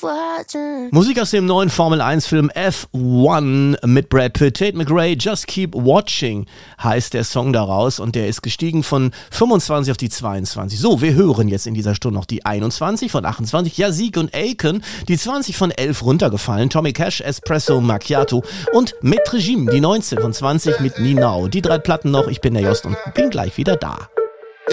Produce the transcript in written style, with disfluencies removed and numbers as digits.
Musik aus dem neuen Formel-1-Film F1 mit Brad Pitt. Tate McRae, Just Keep Watching heißt der Song daraus und der ist gestiegen von 25 auf die 22. So, wir hören jetzt in dieser Stunde noch die 21 von 28. Ja, Sieg und Aiken, die 20 von 11 runtergefallen. Tommy Cash, Espresso Macchiato und mit Regime, die 19 von 20 mit Ninau. Die 3 Platten noch, ich bin der Jost und bin gleich wieder da.